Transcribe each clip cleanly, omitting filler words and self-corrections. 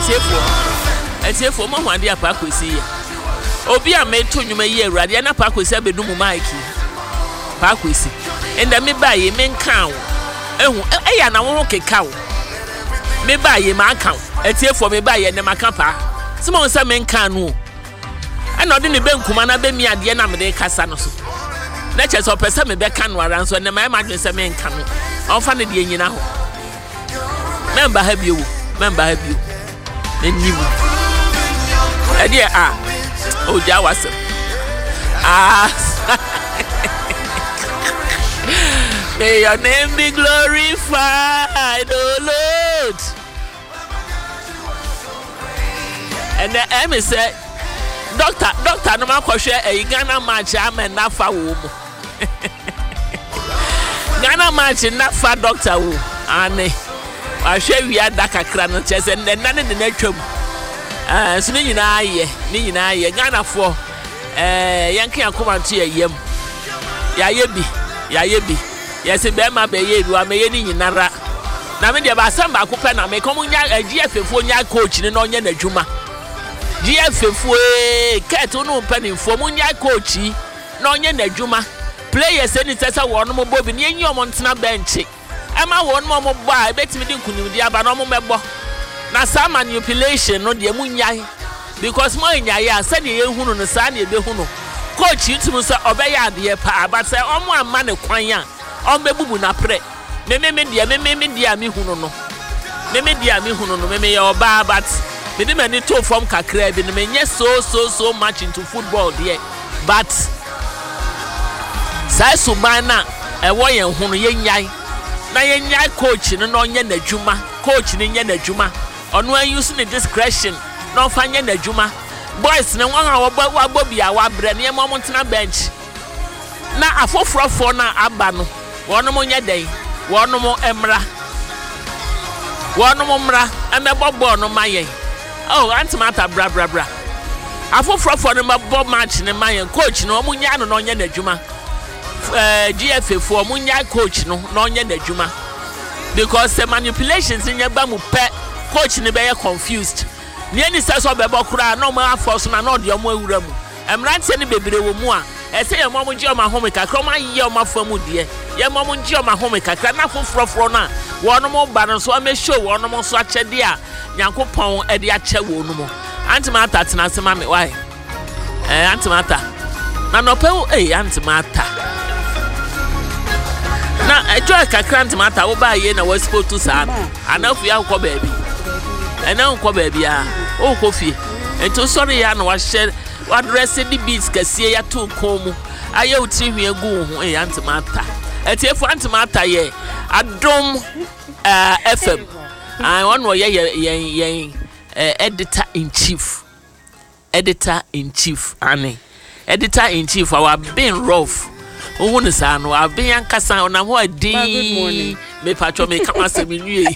Etiefo mo hwade apa kwesi ya. Obi a me to nwuma yi awurade na pa kwesi abedum maiki. Pa kwesi. Enda me ba ye me nka wo. Ehu eya na wo keka wo. Me ba ye ma aka wo. Etiefo me ba ye ne maka pa. Simo nsa me nka no. Ana odi ne benkuma na be mi ade na me de kasa no so. Na che so pese me be ka no ara nso ne ma imagine se me nka no. Onfa ne de nyina ho. Member ha bio. Enimu. Edia Oja was may your name be glorified, oh Lord. And the Emmy said, Doctor, no man share a Ghana match. I'm a Nafa woman. Ghana match in Nafa doctor. And I share we had Daka Cran chess and then none in the nature. So ni nyina ye Ghana for Yankee akoma to yem ya yebi yes be ma be ye du am ye ni nyinara na me de ba sam ba ko pe na me komu nya GFF fo nya coach ni no nya nadwuma GFF fo keto no pe ni fo mu nya coach no nya nadwuma players any sesa wo no mo bobi ni enyi omo ntena bench e ma wo no mo bo a betimi di nkunimdi aba no mo mebo na some manipulation no de munyai because mo nyai a se de yehunu no sa na ebe hunu coach yitum so obeye ade pa but say omo amma ne kwan a ombebubu na pre me dia me hunu no me dia me hunu no me ye oba but me de mani to form kakra bi no me nye so much into football there but sai subana ewo ye hunu ye nyai na ye nyai coach no nye nadwuma coach ni nye nadwuma ono use the discretion no fanya nadwuma boys ne wan wa bobia wa bre ne mo ntena bench na afofrofo na aba no wono mo nya den wono mo emra emebobo no mayen oh antimata bra afofrofo no mabo match ne mayen coach no mo nya no nya nadwuma GFF fo mo nya coach no nya nadwuma because the manipulations in your bamu pe coach ni be confused ni any say so be bokura no ma force na no de omo awura mu emrante ni bebre wo mu a e say your mom nji o ma home kakra ma ye o ma famu de ye mom nji o ma home kakra na fofrofro na wono mo ba no so am show wono mo so akyede a Nyankopon e de akye wo no mo antimata tena sema me why antimata na no pe antimata na ejoy kakra antimata wo ba ye na we supposed to sa anafu ya ko baby ena nko baby a o ko fie ento sorry ya na wa share wa dress the beats kasie ya to komu aye uti hwe gu ho antimata etiefo antimata ye Adom FM one wo ye editor in chief ane editor in chief our been rough ohun sa no abin ankasa na ho adin me patcho me kama se me nwie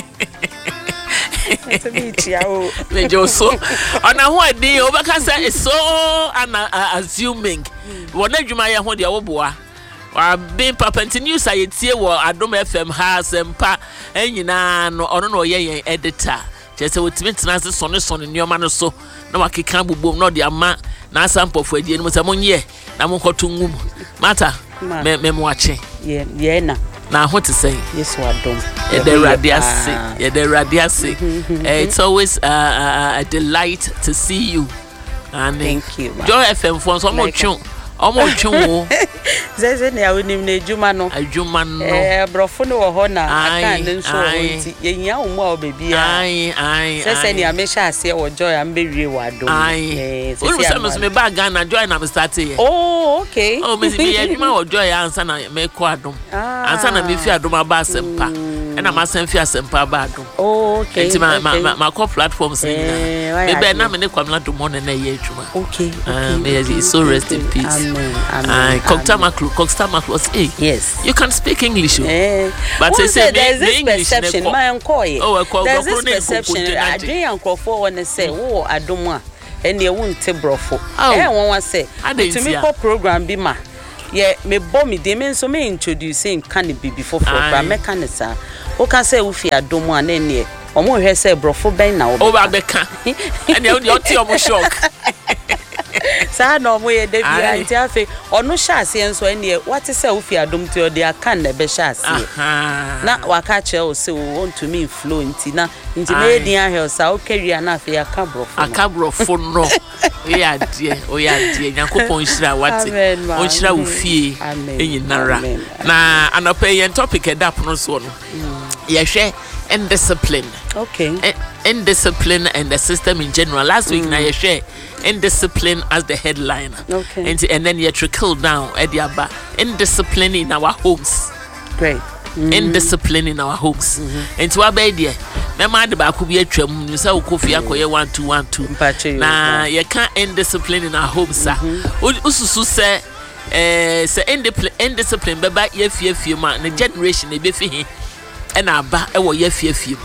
me joso ona ho adin obakasa is so assuming wona dwuma ye ho de wo boa wa bin papenti news ayetie wo Adom FM ha sempa enyina no ono no ye yen editor chese wotimi tenase sone nioma no so na wakeka bubom no de ama na asampofo adie no monye na monkoto ngum mata me moache ye na ho te say yes Adom ye the radiasi it's always a delight to see you and thank you Joy FM for so much omo twu zeze ne awonim na adwuma no brofo no wo ho na aka ne nso wonti yenya wo mu a obebia sese ne amehya ase wo Joy ambewie wo Adom sese me ba Ghana Joy na me start here oh okay me be adwuma wo Joy ansa na me ko Adom ansa na me fi Adom aba sempa ena ma san fi asempa ba Adom oh okay enti ma co platforms me be na me ne kwamla Adom no na ye adwuma okay may he so rest in peace. Amen. Coxtamak was yes. You can speak English, but they say there's this English perception. My uncle, there's this perception. I drink uncle for when they say, "Oh, I don't want," and they won't take brofo. Eh, one was say, "To me, for program be ma." Yeah, me bomb they mean so me introducing can be before program mechanism. Who can say if you Adom and then omo hwe say brofo ben na oba beka ene o ti omo shock sa na omo ye da bia nti afi onu hya ase enso ene what say wo fi adom ti o de aka na be hya ase na waka che o say o want to me flow nti na nti me din ahwe sa o kawia na afi aka brofo no oya die Nyankopon hira wate o hira wo fie enyinara na anopa yen topic edap no so no ye hwe indiscipline. Okay. Indiscipline and the system in general. Last week, na share indiscipline as the headline. Okay. And then you trickle down at the aba. Indiscipline in our homes. Great. Indiscipline in our homes. And to our baby, my mind about could be a trim. You say, Kofi, I call you 1-2-1-2. Nah, you can't indiscipline in our homes, sir. Ususu say, indiscipline, but by your few man, the generation, they be for and aba e wo ye fiefie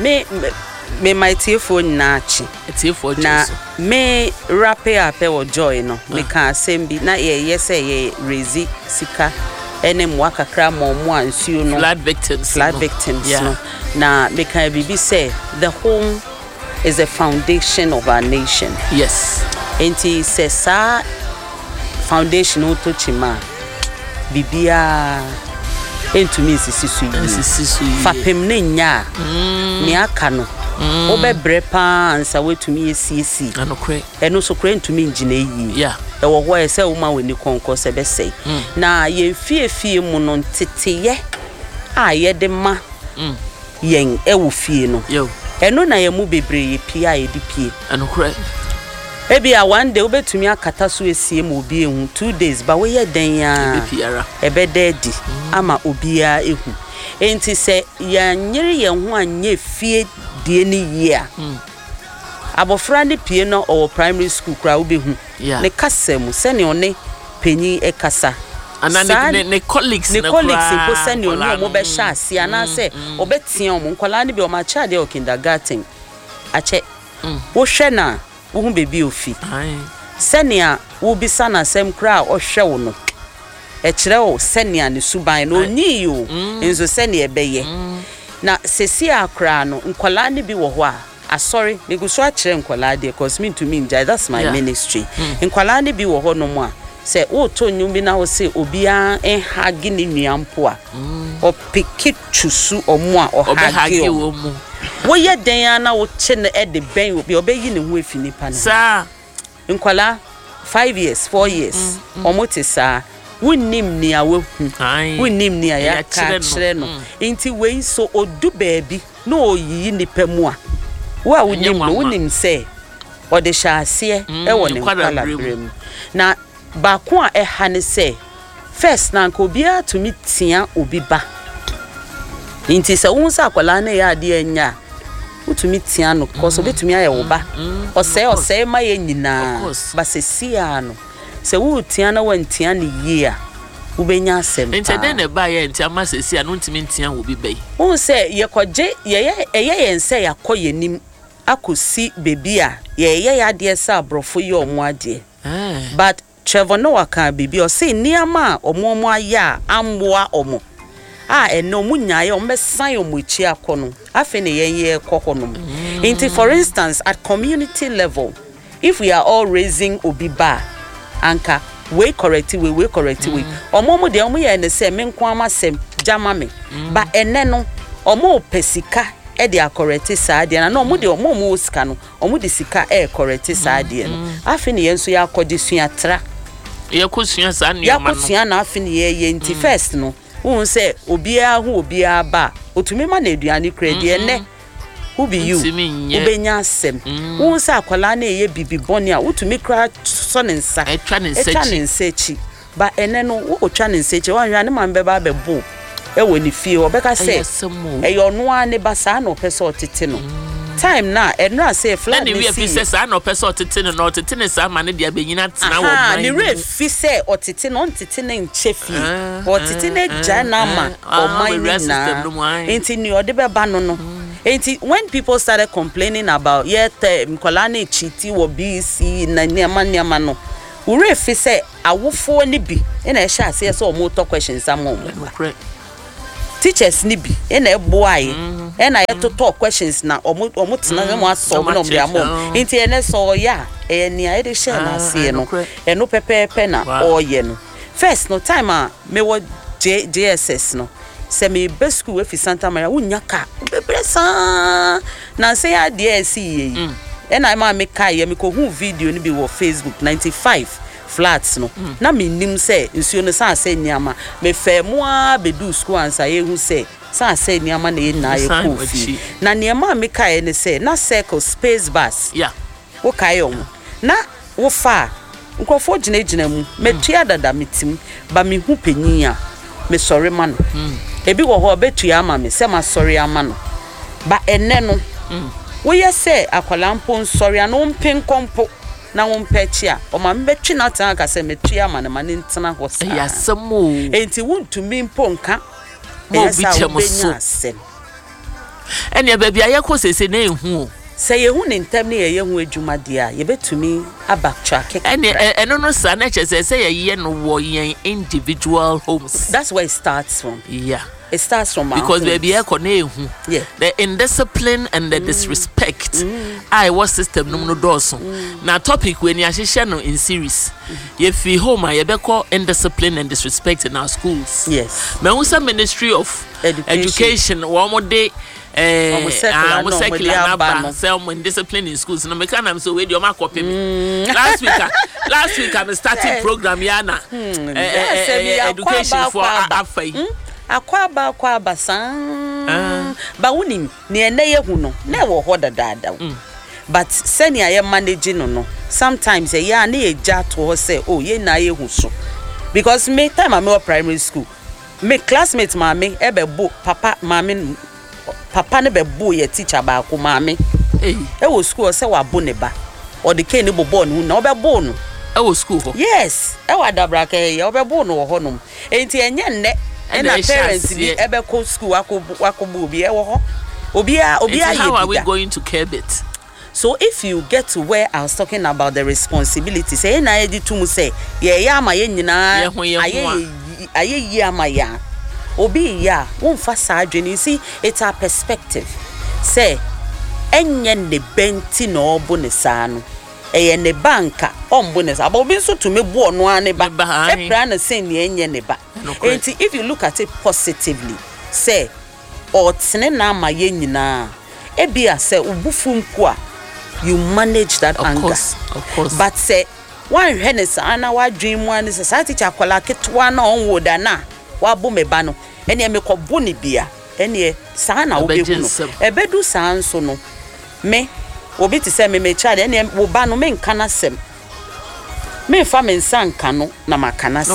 me my telephone na chi telephone na me wrap up e wo joy no me ka asem bi na ye say ye rezi sika ene mwa kakra mo ansuo no flood victims no na me ka bibi say the home is the foundation of our nation. Yes, enti se sa foundation o to chima bibia entumi sisisu fapem ne nya ne aka no obebre pa ansa wetumi esiesi anokre eno so kre entumi ngine yi yeah e wo ho ese wo ma weni konko se be sei na ye fie mu no teteye a ye de ma yen e wo fie no yo eno na ye mu bebre ye pie a ye di pie anokre ebi a one day obetumi akata so esie ma obi ehu 2 days ba we ye den ya ebe dedi ama obi a ehu enti se ya nyere ye ho anye fie die ni ye a abofra ne pie no o primary school kra obehu ne kasem se ne one penyi ekasa ana ne colleagues impo se ne one mo be hya ase ana se obetia omo nkwala ne bi o ma cha de o kindergarten ache wo hwe na wo bebi ofi senia wo bisa na sem kra o hwe wo no e kire wo senia ne suban no nyi yo enzo senia beye na sesi akra no nkwala ne bi wo ho a sorry me go so a kire nkwala de cause me to me enjoy that's my ministry nkwala ne bi wo ho no mo a se wo to nyum bi na wo se obia hagi ne nuampo a o pikitusu omo a o hagi o wo ye den na wo che ne e de ben obi obeyi ne ho afini pa na sa nkwala 5 years 4 years omote sa wunnim ni awu wunnim ni aya ka kire no enti we so odu baabi na oyi ni pamu a wo a wunnim se o de hya ase e wo ne nkwala brem na ba ko a eha ne se first na nko bia to me tia obi ba enti se wo nsa akwala na ya de anya utumi tia no cause obetumi aye wo ba ose ma ye nyina ba se sia no se wo tia na wantia ne yi a wo benya asem enti den ne ba ye enti ama se sia no ntimi tia wo bi bai wo se ye koje ye nse yakoye nim akosi bebi a ye ya de sa abrofo ye omo ade but Trevor no waka bibi o se niama omo aya amboa omo eno munyaye o mesan o mochi akono afi ne ye kokono inti for instance at community level if we are all raising obiba anka we correct we omo de omo ye ne se me nko amasem jama me ba ene no omo pesika e de correct saade na omo de omo sika no omo de sika e correct saade no afi ne ye nso ya akodi suatra yakosua sa ne ma no yakosua na afi ne ye inti first no won say obia hu obia ba otumi ma na eduane kredi ene who be you ubenya asem won say akwala na eye bibi boni a otumi kra so ne nsa etwa ne nsechi ba ene no wo twa ne nsechi wan hwa ne man be ba be bo e woni fie obeka say e yo no ane ba sa na opese otete no time na enra say flag ni we say sa na opese otete no na otete ne sa ma ne dia benyina tena wo man ni re fi say otete no ntete ne nchefi otete ne jana ma o man na enti ni ode be ba no no enti when people started complaining about yet mkola na chiti wo BC na niama no we re fi say awofo ni bi na e sha say o mo to questions am o teachers ni bi na eboai na ye to talk questions na omo tena mo asolve no dia mo nti ene so ya eni a de share na se no eno pepepe na oye no first no time a me wo JSS no se me be school we fi Santa Maria unya ka bebresa na se ya DSC yi na ma me kai ye me ko hu video ni bi wo Facebook 95 flats no na me nim se nsuo no sa se niama me fa mu a bedu school ansa ye hu se sa se niama na ye na ye kofi na niama me kai ne se na circle space bus wo kai on na wo fa nkofo gina mu metua dada metim ba me hu panyin a me sorry man ebi wo ho betua ama me se ma sorry ama no ba enne no wo ye se akwalampo sorry ano mpin kompo na wo mpechi a o ma mbetwi na tan aka se metua ama na ma ne ntena ho sa ya semo enti wuntumi mpo nka mo bi chemo so ene ya bia ye ko sese na ehu se ye hu ne ntam ne ye hu adwuma dia ye betumi abatrack eno no sa na chese ye no wo yen individual homes. That's where it starts from. It starts from because baby the indiscipline and the disrespect I was system no doso na topic when you share no in series you feel home I be call indiscipline and disrespect in our schools. Yes, me who Ministry of Education one more day discipline in schools no me can am so we do ma copy me last week I'm starting program yana education for afai akwa san ba wonim ne ene ye hu no na wo ho dadaada but seni aye manage no sometimes ya na ye ja to say oh ye na ye hu so because me time I me primary school me classmate mama ebe bo papa ne be bo ye teacher ba ko mama e wo school say wa bo ne ba o de ke ne bo no na obe bo no e wo school ho yes e wa dabra ka ye obe bo no ho no enti enye nne and our parents be ebe ko school wakobu obi e wo ho obi a how are we going to curb it? So if you get to where I was talking about the responsibility say na edi tum say ye ya ma ye nyina aye yi ama ya obi ya won fa sa adwene see it's our perspective say enye ne benti na obo ne sa no eye ne banka ombo ne sa obi so to me bo no ane ba e pra na say ne enye ne ba. And if you look at it positively, say, or tene ma ye nyina, ebia say ubufu nkwa, you manage that anger. Of course. But say one hennes ana wa dream one is a teacher kwala ketwa na onwo da na wa bo me ba no. Ene me ko bo ne bia. Ene sa na obi hu no. Ebedu sa nso no. Me obi ti say me child ene wo ba no me nka na sem. Me fa me nsanka no na makana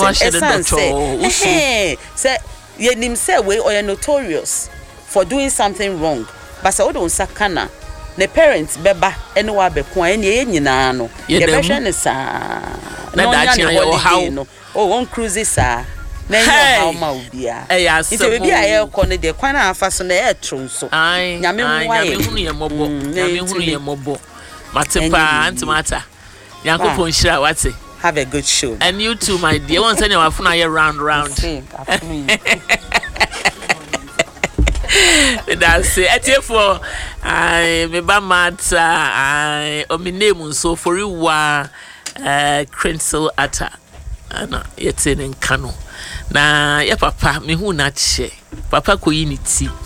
say ye nim say we or notorious for doing something wrong but say odon sakana the parents beba ene wa be ko ene ye nyina no ye be hwe ne sa na da chi ayo how no on cruise sa na yo how ma obia ite be bia ye ko ne de kwan afa so na e tro nso nyame hunu ye mobo matepa antimata Yakupon Shira wate. Have a good show. And you too, my dear. One send your phone round. That's it. For me ba mata ominemu so for you Crensel Ata. Ana yete ne nkano. Na ya papa me hu na che. Papa koyi ni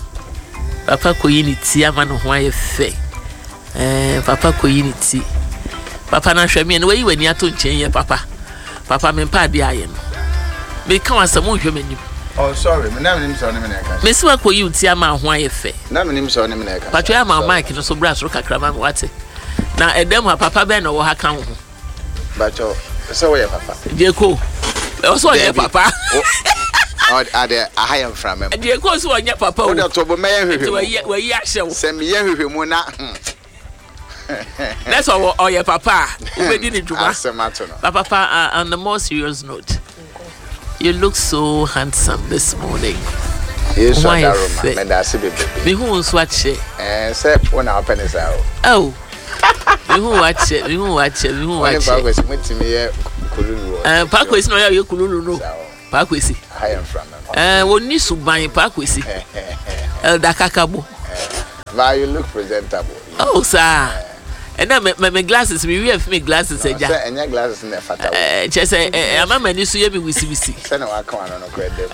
ti ama no ho ayefe. Papa koyi ni ti. Papa na hwɛ me no we ni ato nkyɛn ye papa me pa de aye no me ka wasam hwɛ m'anim. Oh sorry me na me nim so ne me na ka me si wa koyi uti ama ho aye fɛ na me nim so ne me na ka patwa ama mic no so bra so kakra ma wate na edem ha papa bɛ no wo ha kan ho bacho so we papa je ko so ye papa ade ahayam from me je ko so onye papa o de to bo me hwehwe we yi ahye wo se me ye hwehwe mu na that's all your papa ubedi ni juma papa on the more serious note you look so handsome this morning. Yes, so Daruma me da se bebe me hu nso ache se wona open is out oh me hu ache pa kwesi mutimi ye kululu pa kwesi no ye kululu no Pakwesi. I am from. Woni suban Pakwesi. Elder Kakabo. But you look presentable. Oh, sir. And then my glasses, we have me glasses. And your glasses in the fata. Just say, I'm a man, you see me with CBC. Send a come on a credit.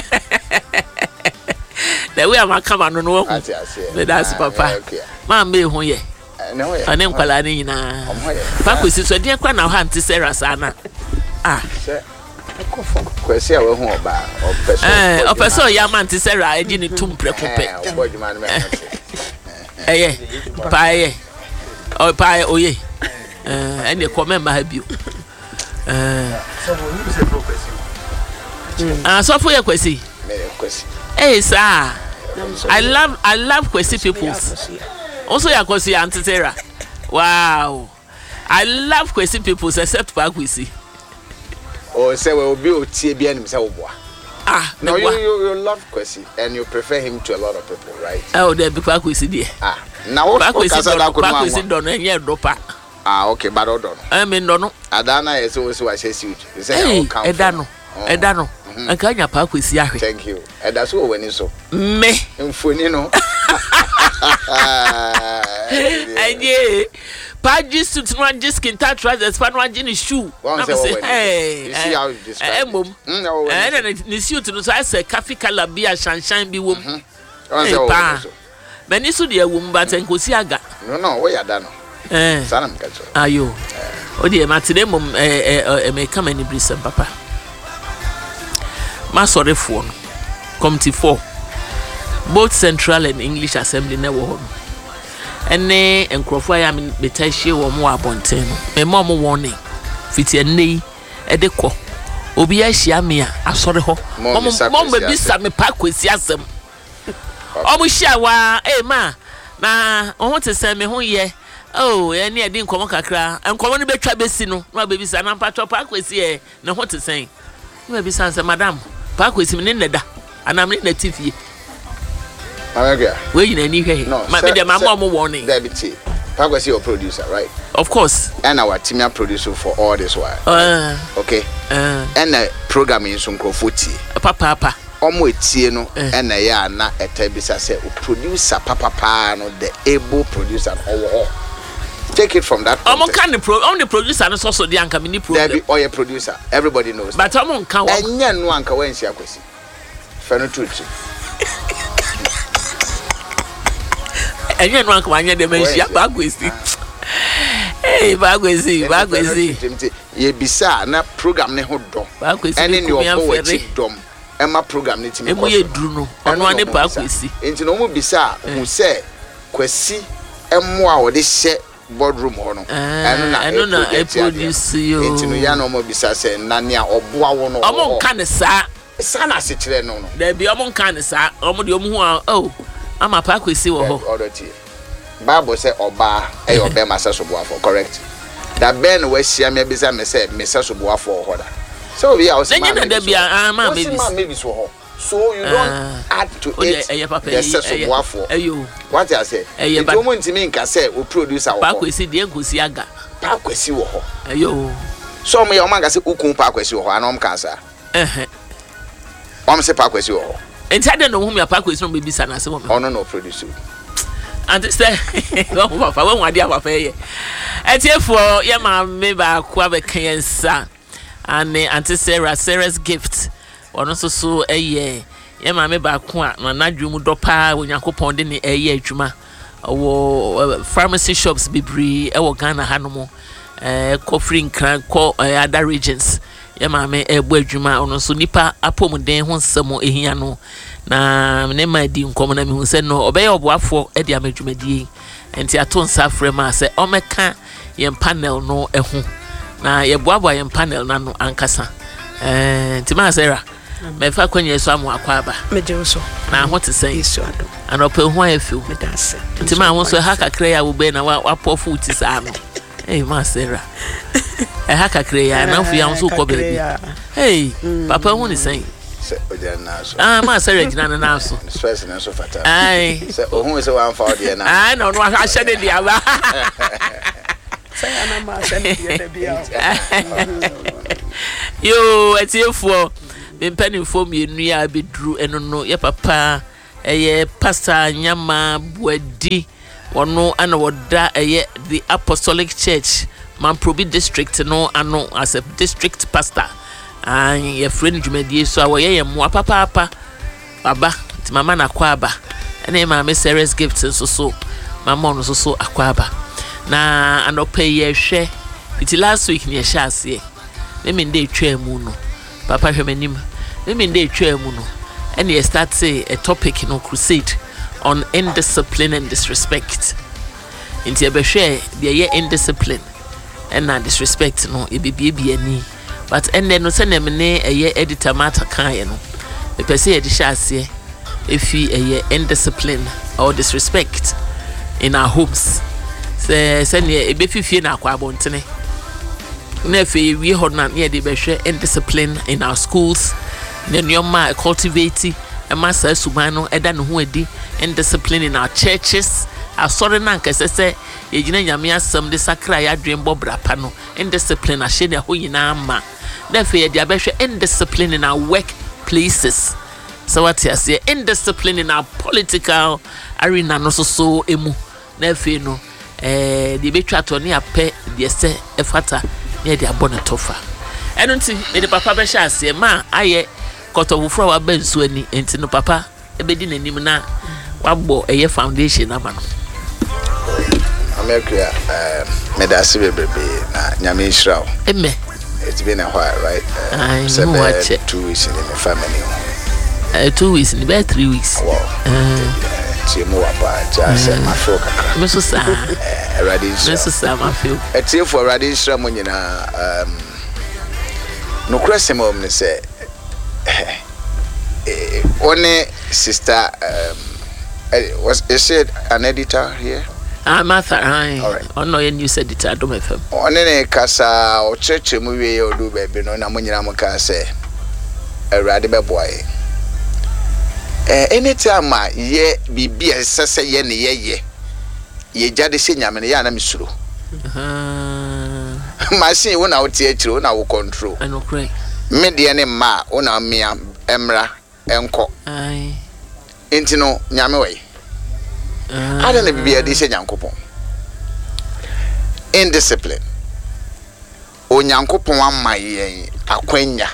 The way I'm come on, no, that's Papa. Mamma, who ye? No, I name Paladina. Pakwesi, so dear Quan, I'll hunt to Sarah Sana. Ah, Kwesi awe hu oba opeso ya man ti Sarah e gini tum prekope pae o pae oye ene ko memba ha bio so for ya Kwesi sir, I love Kwesi people. Also ya Kwesi Auntie Sarah. Wow, I love Kwesi people except Pakwesi. Or say we will be OT be and himself. No, you love Kwesi and you prefer him to a lot of people, right? Oh, there be Pakwesi there. Now Pakwesi don't hear dropa. Okay, but don't. I mean no. Adana is always what says you. Hey, Edano. I can't Pakwesi ahe. Thank you. And that's what when you so. Me. Mfunino. Anye. Paji suit no just skin touch right the span one in shoe. Hey, you see how you describe it. And the suit no so I say coffee color be a sunshine be wom. Many so dear wom but en kosi aga. No, we are done. Sanam kacho. Ayo. O de matide mom me come any brisem papa. Ma sorry for no. Committee 4. Both Central and English Assembly na wo ho. Ene enkrofo ya me tahie wo mo abonten me mom warning fiti ene e de kɔ obi ahia me a asɔre hɔ mom be bisa me Pakwesi asem omo hia wa ma na ho te se me ho ye oh ene e di nkomo kakra nkomo no betwa besi no na be bisa na mpatɔ Pakwesi e ne ho te sen na be bisa se madam Pakwesi me ne neda anam ne na tifie where you any here? No, my mom warning. Deputy, Pakwesi your producer, right? Of course. And our team are producer for all this while. Okay. And the programming is on Crofoti. Papa. Omo etieno and ya na etebisa say producer papa no the able producer take it from that. Omo can the producer no so the anka mini problem. There be oil producer. Everybody knows. But omo kan wa. Enya no anka when sia Kwesi. Feno truth. Enya no anka wanya de mensia Pakwesi. Hey Pakwesi. Ye bisa na program ne ho do. Ene ne obo dom. Emma program ne timi ko. Emu ye duru no. Ono ane Pakwesi. Enti no mu bisa hu se Kwesi emu a wo de hye boardroom ho no. Eno na produce yo. Enti no ya no mo bisa se na ne a oboa wo no. Omo nka ne sa. Sa na se kire no no. Da bi omo nka ne sa. Omo de omo ho oh. Ama Pakwesi wo ho. Bible say oba e obe masasoboafo correct. That ben we sia me bisa me say mesasoboafo ho da. So we are also maybe so you don't add to it the mesasoboafo. Ayo. What I say? You don't want to mean ka say o producer wo. Pakwesi de nkosi aga. Pakwesi wo ho. Ayo. So me o man ka say ukun Pakwesi wo ho anom ka sa. Om say Pakwesi wo ho. Enti no hu me Pakwesi no be bisa na se wo. Oh no producer. And say go papa when wadi papa ye etiefo ye ma me ba kwa be kan sa and Auntie Sarah's gift ono so ye ma me ba kwa na dwum do pa Onyankopon de ne ye adwuma wo pharmacy shops bibri e wo Ghana hanom Kofri Nkran ko other regions ye ma me egbo adwuma ono so nipa apomden ho nsemo ehia no na ne ma di nkom na me hu se no obey oboafo e di amadwumadie enti ato nsa frema se omeka ye panel no ehu na ye boabo ye panel na no ankasa enti ma Sarah me fa kwanya so amu akwaba me je so na ho te sen isu ado ana ope hu ayefu me dance enti ma ho so ha kakra ya wo be na wa pofu ti sa no hey ma Sarah ha kakra ya na fu ya so ko be hey papa hu ni sen ma Sarah gina na so stress na so fata ai se ohun se wan fa ode na no a hye de dia ba say ana ma hye de dia bia yo etiefo me penny for me nua abedru eno no ye papa eye pastor Nyama Buedi wono ana woda eye the Apostolic Church Mamprobi district no ano as a district pastor ye friend dwumadie so awoye ye mo papa baba ti mama na kwaba ene mama Sarah's gifts so mama no so akwaba na anope ye hwe it last week ne hye ase me nde twa mu no papa hwe manim me nde twa mu no and you start say a topic crusade on indiscipline and disrespect into you be share the indiscipline and na disrespect no e be ani but and then no say na me ne editor matter kan no e pese e di shase if you indiscipline or disrespect in our homes say ne e be fifie na akwa abontene na fe we ho na ne de be hwe indiscipline in our schools ne nyoma cultivate a master subano eda no ho adi indiscipline in our churches asore na nkese se yegina nyame asem de sakra ya dwen bobra pa no indiscipline ahye ne ho yina ama na fe ye de abehwe indiscipline in our work places so what you say indiscipline in our political arena no so emu na fe no de betwa to ne ape de se efata ne de abona tofa eno nti me de papa be hye ase ma aye kotobufro wa bensu ani enti no papa ebedi nanim na wabo eye foundation ama no America medasi bebe na nyame israel emme it's been a while right 2 weeks in the family 2 weeks in about 3 weeks wow tiemu apa just my feel kakra meso sa radish meso sa my feel etie for radish mo nyina no kwesem om ne say one sister is it an editor here? Martha, right. Oh no, you said editor, don't FM. On any kasa or church movie or do baby no na munyina mo ka say a radibe boy. Anytime ye bibi asese ye ne ye jade se nyame ye na misuro. Machine wona wo tie chiro wona wo control. I know correct. Media ne ma wona mia emra enko. Ai. Enti no nyame we. Ada na bibia de se nyankopon. Indiscipline. O nyankopon amma yen akwanya.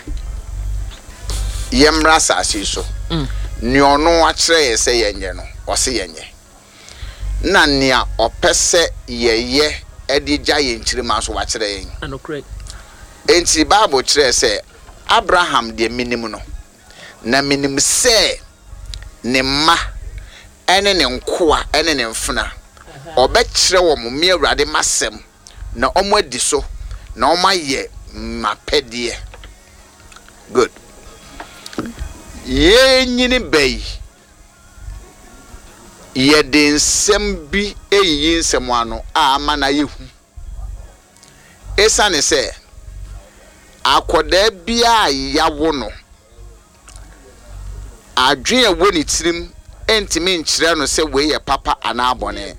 Yemra sase so. Ni ono a kire se yenye no, o se yenye. Na nia opese yeye edija yen kirima so wa kire yen. I know correct. Enti Bible kire se Abraham de minim no. Na minim se ne ma ene ne nkoa ene ne mfuna obekire wo me awurade masem na omo adi so na omo aye mapede good ye nyini bay ye de nsem bi eyi nsem ano ama na yehu esa ne se akoda bia yawo no adwen ewo ni tirim entimi nkyere no se we ye papa ana abone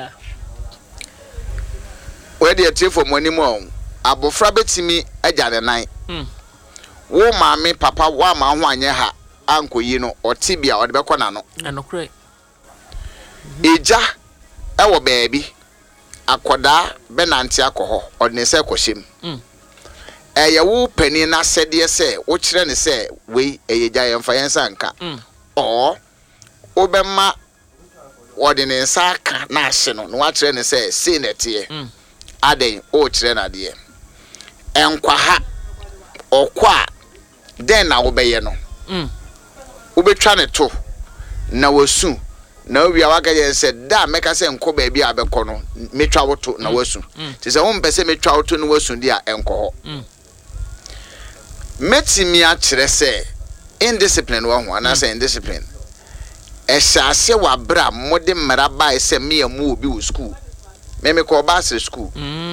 we de tifo monim on abofra betimi agya ne nan wo maame papa wa ma ho anye ha ankoyi no otibia ode bekọ na no anokre eja ewo baabi akoda benanti akoho ode ne se kohim eye wo pani na sede se wo kire ne se we eyeja yemfa yensa nka o obema ode ne nsaka na ahye no wa kire ne se se netie aden o kire na de enkwa ha okwa den na wo beye no ubetwa ne to na wasu na wi awaga ye se da meka se enko ba bia abekọ no metwa woto na wasu ti se wo mpese metwa woto no wasu dia enko ho metimi a kire se indiscipline wa ho ana se indiscipline esase wa bra mode mmara ba se me amu obi wo school me ko ba se school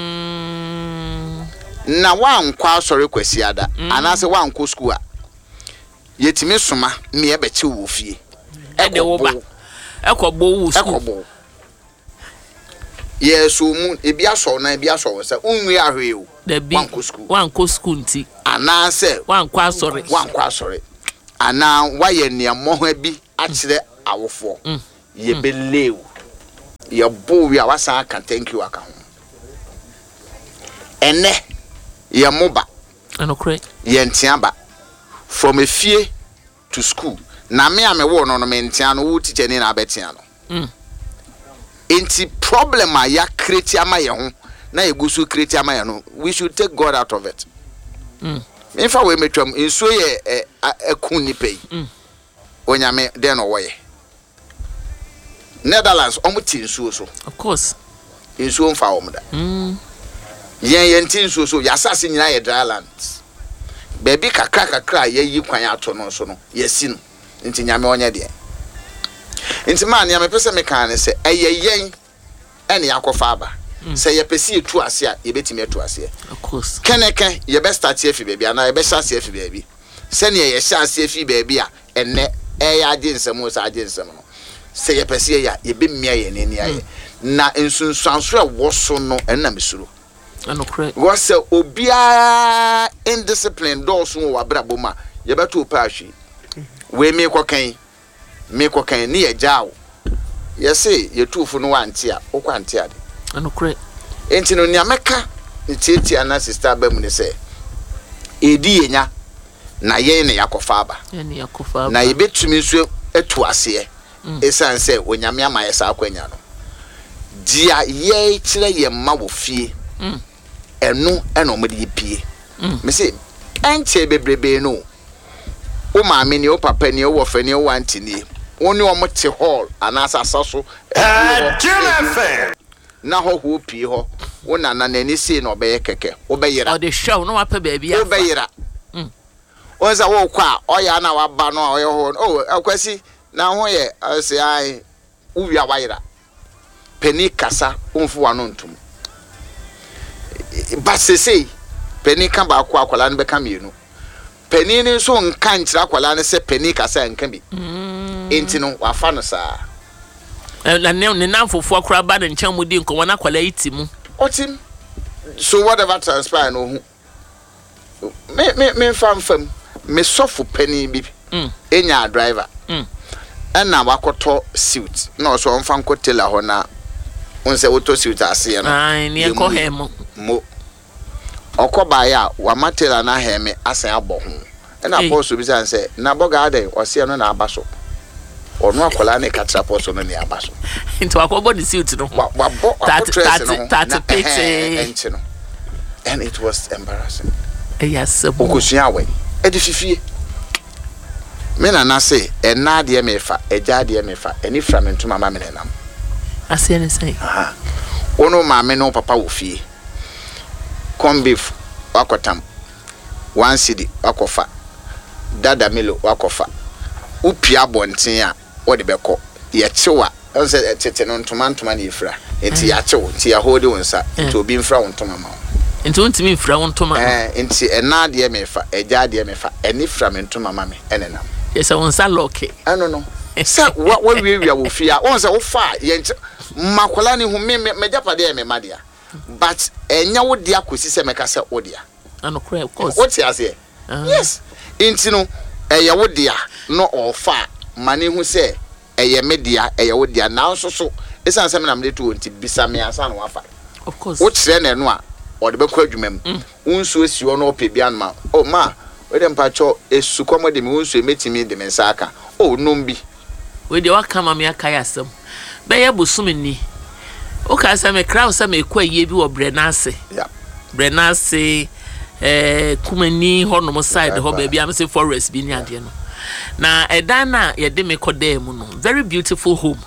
na wa nkwa asore kwasi ada ana se wa nkwa school a yetimi soma me ebechi wo fie ede wo ba ekobo wo school Yes, so moon, a biaso, na biaso, sir, only are you. The big one co school tea. And now, sir, one quite sorry. And now, why ye near more be actually our four. Ye believe your boy, your son can thank you account. And ne, your moba, and okay, yen tiamba from a fear to school. Na me am a one on a maintiano, who teach any abetiano. Inti problem ya create amaya ho na egusu create amaya no we should take God out of it. Me fa we metwam enso ye akun ni pay. Onyame den no woye. Netherlands omuti enso so. Of course. Enso mfa omda. Yen ti enso so ya sase nyina ye dry lands. Baby kakra ye yi kwan ato no so no yesi no. Nti nyame onye de. Inti man ya me pese me kan se eyeyen ene yakofa aba se ye pese etu ase a ye betimi etu ase of course keneke ye be start ye fi baby ana ye be shase ye fi baby se ne ye shase ye fi baby a enne eya agensem o sa agensem no se ye pese ya ye be mia ye ne ne aye na ensunsuanso e woso no enna mesuro ano kre wo se obia indiscipline do so wo abrabo ma ye beto pa ahwe we me kokan ni ye jawo ye say ye tufu no wanti a okwanti ade anokre enti no nia meka etieti ana sister ba mu ne say edi yenya na ye ne yakofa aba na ye betumi so etu ase esan say onyame ama ye sa akwanya no dia ye kire ye ma wo fie enu eno mo de pie me say enche bebrebe no o maame ni o papa ni o wo fa ni o wanti ni oni o mote hall anasa saso na ho pie ho wona na nani sei na obeye keke obeyira o de show no wapa baby ya obeyira onza wo kwa oya na waba no oye ho akwasi na ho ye say ai uwia wayira peni kasa onfu wano ntum basese peni kan ba kwa akwala no be ka mienu peni ni so nka nkyira akwala no se peni kasa nka bi enti no wafa no saa la ne namfofo akura ba de nkyɛn mu di nko wana akwala iti mu otim so whatever transpire no hu me fam me sofo peni bi enya driver na wakoto suit na so on fan ko tela ho na onse auto suit ase no ai ne ko hemo mo okoba ya wa matela na heme asan abɔ ho na boss bi san say na boga ade ose no na abaso onu akola ne katra poso no ne abaso into akobo the suit no wa that picture no and it was embarrassing yes okosua we edififie me na say ena de me fa eja de me fa eni fra me ntuma ma me nenam ase ne say ono ma me no papa wo fie corn beef wakotam 1 cedi wakofa dada milo wakofa upia bonten a wode beko ye chewa onse tete no ntoma na ifra enti ya chewo ti ya hodi wonsa enti obi mfra wontoma ma enti wontimi mfra wontoma enti ena de me fa eja de me fa eni fra me ntoma ma me enenam yesa wonsa loke ano no sa wa wiewia wo fia wonse wo fa ye makola ni hu me japade me madia but enya wo dia kosi se meka se odia ano cry of course what you say yes enti no eye wo dia no ofa mane hu se eye media eye wo dia na so esan se me na me to nti bisa me asa no afa of course wo kire na no a o de be kwa adwumam unsu esi wo no opebia ma o ma we dem pacho esu komo de me unsu emetimi de me nsaka o nombi we de wakama me aka yasem be ye bosumni o ka se me crowd se me kwa ye bi wo brenase yeah brenase kumani hono side ho baby am say forest bi ni ade no na edan na ye de me kodam no very beautiful home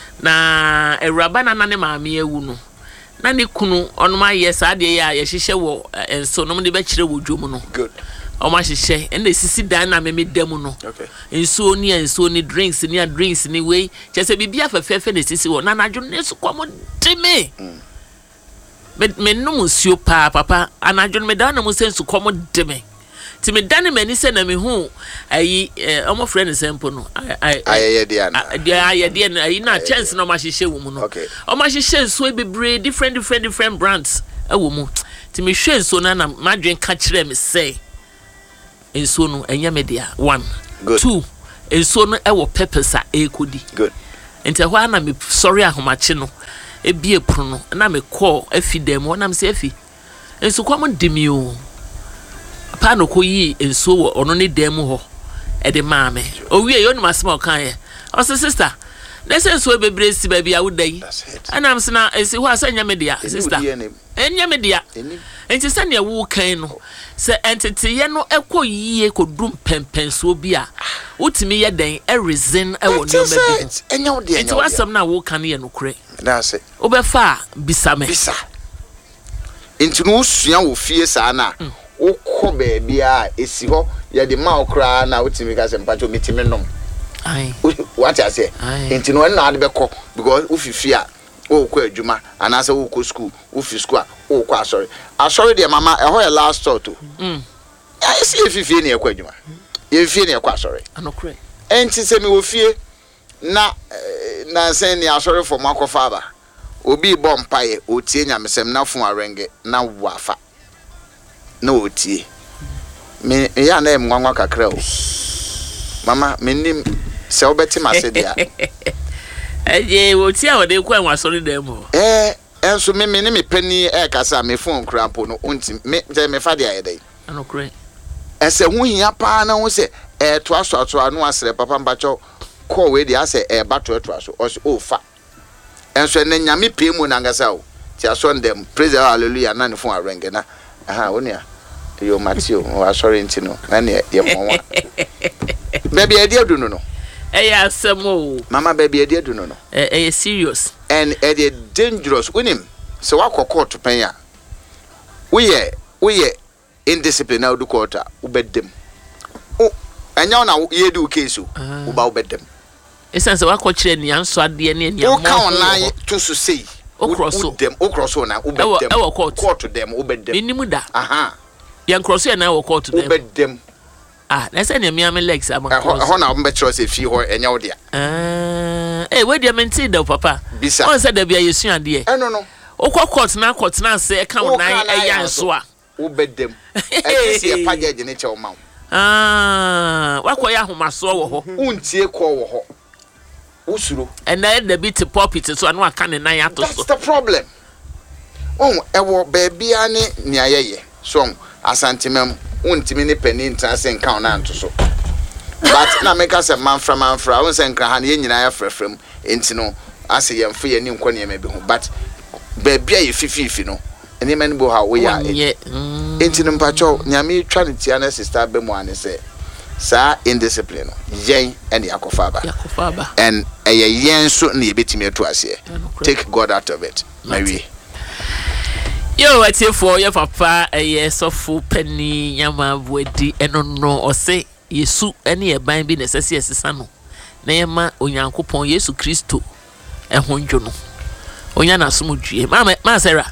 na ewraba na ne maame ewu no na ne kunu onoma yes ade ya ye hihye wo enso no de be kire wo dwom no good o ma hihye en de sisi dan na me dam no okay enso ni drinks ni we chese bibia fefefe de sisi wo na nadwo ne so komo de me me no musio papa anadwo me da na mo sensu komo de me ti me dane mani se na me hu ayi omo friend sempo no ayede na ayede na ayi na chance na o ma hihye wo mu no o ma hihye so bebre different brands awo mu ti me hwe so na madwen ka kire me say enso no enya me dia 1 2 enso no e wo peppers a ekodi good enti ho ana me sorry ahomache no ebie pro no na me call afi dem na me say afi enso kwa mo demi o pa no ko yi enso wo ono ne dem ho e de maame o wie yo no masema o kan ye o say sister na say enso bebre si ba bia wo dai ana am sena esi ho asanya me dia sister enya me dia enti se ne wo kan no se entity ye no ekoyie kodum pempenso bi a utimi ye den e reason e wo no ma bi enya wo dia enti wasam na wo kan ye no kure that's it obefa bisame bisa enti no usua wo fie saa na ukọ beebi a esi ho ye de ma okra na utimi ka se mpacho mitimi nom ai what I say enti no na ade bekọ because ufifi a o ko adwuma anase o ko school o fi school o ko asori de mama e ho last thought to I see if na e ko adwuma ye fie na e ko asori anokre enti se mi wo fie na se ni asori for makofa aba obi bom paye o tie nyamesem na fun arenge na wafa na o tie me ya na emwanwa kakra o mama menim se obeti masedia wo ti a wode kwa nwasori dem ho enso me ne me pani kasa me phone crampo no unti me fa dia yedai anokre ese hu hia pa na hu se to aso anu asre papa mbacho call we dia se bato to aso o fa enso ne nyame pe mu na ngasa o ti aso ndem praise hallelujah na ne phone arenge na onia yo matio o sorry ntino na ne ye monwa baby e dia dunu no asemo mama baby e dia dunu no serious and e dangerous unim so wakọ to pen ya we indiscipline na do quarter ubedem anya na ye do case uba ubedem esense wakọ kire ni anso ade ne ni amọ o ka ona to so sei o cross na ubedem e court dem ubedem inimu da yan cross ya na wo court dem ubedem na say ne miame legs am cross ho na be tro say fi ho enya wo dia we dia menti da papa on say da bia yesu ade no okọ court na say e ka wo nan eyan so a ubedem e se e pageje ne che wo ma wakọ ya homaso wo ho untie ko wo ho usuro and na da bit pulpit so anu aka ne nan ato so that's the problem ewo baby ani ni ayeye so asantimem untimi ne pani ntanse nka na anto so but na make us manfra won se nkra ha ne nyina ya frefrem enti no ase yemfo ye ni nkọ ne ma bi ho but baby aye fififi no eni mani bo ha wo ya enti no mpacho nyame twa ne tia na sister be mo ane se sa indiscipline yen and yakofaba and yen so na yebetimi ato ase take God out of it maybe yo atiefo ye papa sofo pani nyama buadi eno no ose yesu ene ye ban bi nesese esesa no na ye ma onyankopon Yesu Kristo ehonjo no onya na somdue ma Sarah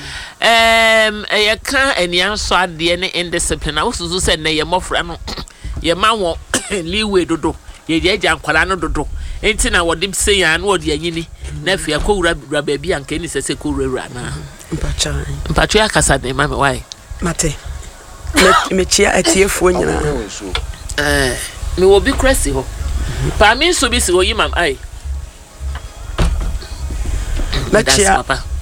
ye kan enianso ade ne indiscipline wosuzu se na ye mofra no ye ma wo liwe dodo ye je ankwala no dodo enti na wode se ya na wode anyini na afia ko wura baabi anka ni sese ko wura na mpacha ya kasa de mama why mate me chia atiefo nyina me wo bi kresi ho pa mi so bi si wo yimam ai me chia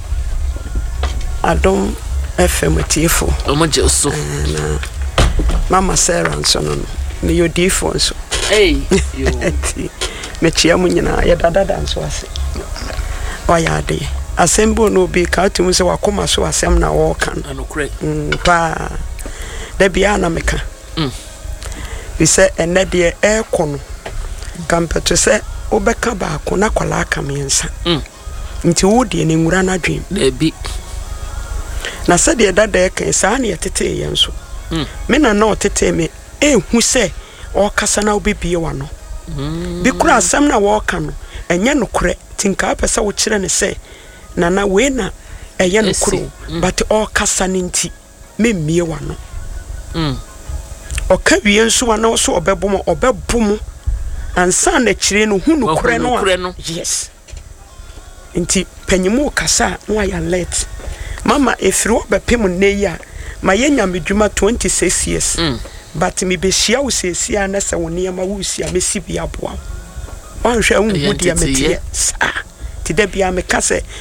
Adom FM atiefo omo je so na mama Sarah nso no me yodifo nso yo me chia mu nyina ya dada nso ase oya de asembo no bi ka tum se wakoma so asem na wo kan anokre pa da bia na meka bi se ene de e kono kampeto se obeka ba ko na kwala aka mensa nti wo de ne nwura na dwen da bi na se de dada e kan sa na yetete yenso me na na otete me ehu se o kasa na obibie wa no bi kura asem na wo kan no enye nokre tinka pesa wo kire ne se nana we na eye nokro but o kasa ninti memmie wa no ɔka wie nso ana so ɔbɛbom ansa na kyire no hu no korɛ no yes nti panyimu kasa no ayɛ alert mama efiri obepem nneyi a ma yenya medwuma 26 years but me be hia wo sesia na se wo niam wo sia mesi bia boa wan hwa hu dia metie sa ti da bia me ka se